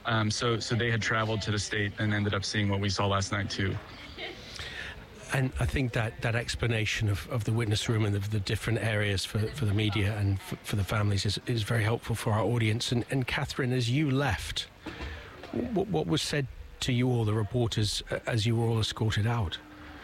So they had traveled to the state and ended up seeing what we saw last night too. And I think that explanation of the witness room and of the different areas for the media and for the families is very helpful for our audience. And Catherine, as you left, what was said to you all, the reporters, as you were all escorted out?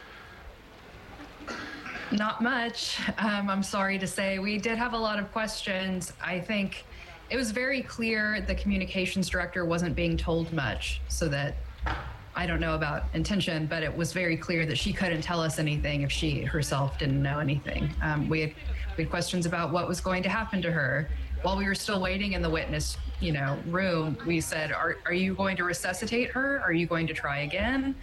Not much. I'm sorry to say. We did have a lot of questions. I think it was very clear the communications director wasn't being told much, so that I don't know about intention, but it was very clear that she couldn't tell us anything if she herself didn't know anything. We had questions about what was going to happen to her. While we were still waiting in the witness, room, we said, are you going to resuscitate her? Are you going to try again?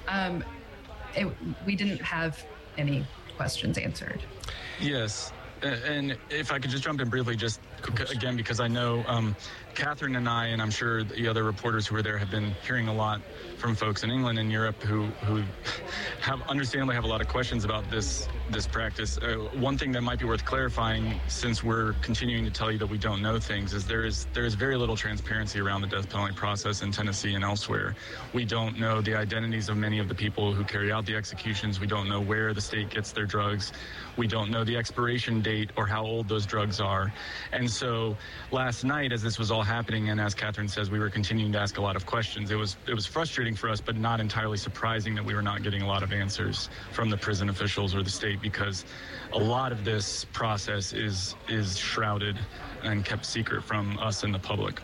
We didn't have any questions answered. Yes. And if I could just jump in briefly, just again, because I know Catherine and I, and I'm sure the other reporters who were there, have been hearing a lot from folks in England and Europe who understandably have a lot of questions about this practice. One thing that might be worth clarifying, since we're continuing to tell you that we don't know things, is there is very little transparency around the death penalty process in Tennessee and elsewhere. We don't know the identities of many of the people who carry out the executions. We don't know where the state gets their drugs. We don't know the expiration date or how old those drugs are. And so last night, as this was all happening, and as Catherine says, we were continuing to ask a lot of questions. It was frustrating for us, but not entirely surprising that we were not getting a lot of answers from the prison officials or the state, because a lot of this process is shrouded and kept secret from us and the public.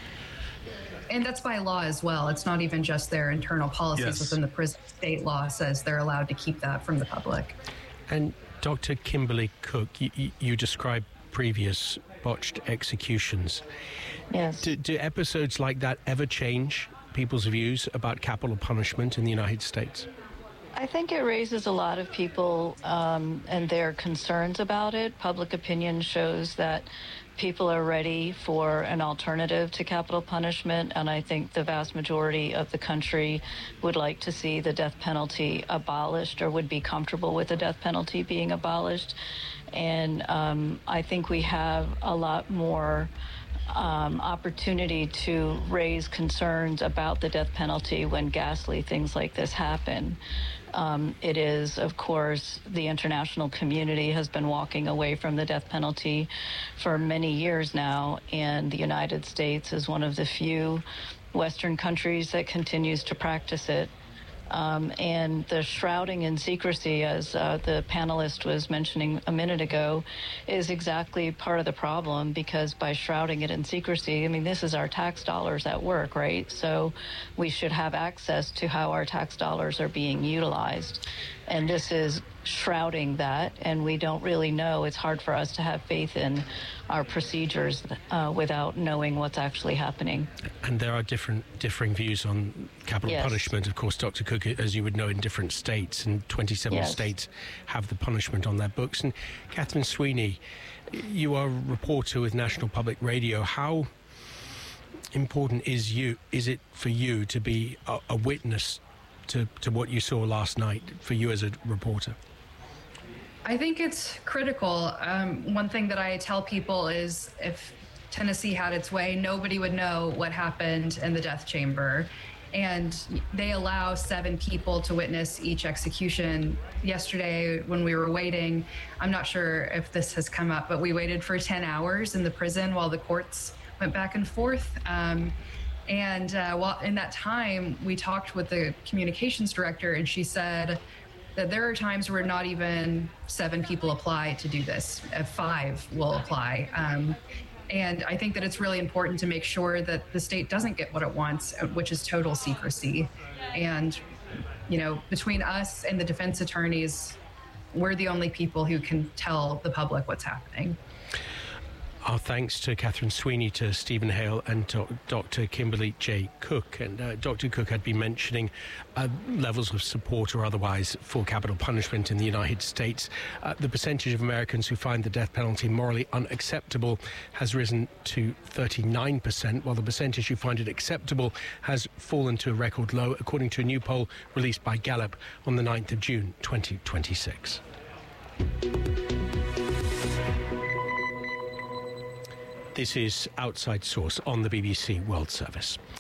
And that's by law as well. It's not even just their internal policies within the prison. State law says they're allowed to keep that from the public. And Dr. Kimberly Cook, you described previous botched executions. Yes. Do episodes like that ever change people's views about capital punishment in the United States? I think it raises a lot of people and their concerns about it. Public opinion shows that people are ready for an alternative to capital punishment, and I think the vast majority of the country would like to see the death penalty abolished, or would be comfortable with the death penalty being abolished. And I think we have a lot more opportunity to raise concerns about the death penalty when ghastly things like this happen. It is, of course, the international community has been walking away from the death penalty for many years now, and the United States is one of the few Western countries that continues to practice it. And the shrouding in secrecy, as the panelist was mentioning a minute ago, is exactly part of the problem, because by shrouding it in secrecy, I mean, this is our tax dollars at work, right? So we should have access to how our tax dollars are being utilized. And this is shrouding that, and we don't really know. It's hard for us to have faith in our procedures without knowing what's actually happening. And there are differing views on capital punishment. Of course, Dr. Cook, as you would know, in different states, and 27 states have the punishment on their books. And Catherine Sweeney, you are a reporter with National Public Radio. How important is it for you to be a witness to what you saw last night, for you as a reporter? I think it's critical. One thing that I tell people is, if Tennessee had its way, nobody would know what happened in the death chamber. And they allow 7 people to witness each execution. Yesterday, when we were waiting, I'm not sure if this has come up, but we waited for 10 hours in the prison while the courts went back and forth. And while in that time, we talked with the communications director, and she said that there are times where not even 7 people apply to do this. 5 will apply. And I think that it's really important to make sure that the state doesn't get what it wants, which is total secrecy. And, between us and the defense attorneys, we're the only people who can tell the public what's happening. Our thanks to Catherine Sweeney, to Stephen Hale, and to Dr. Kimberly J. Cook. And Dr. Cook had been mentioning levels of support or otherwise for capital punishment in the United States. The percentage of Americans who find the death penalty morally unacceptable has risen to 39%, while the percentage who find it acceptable has fallen to a record low, according to a new poll released by Gallup on the 9th of June, 2026. This is Outside Source on the BBC World Service.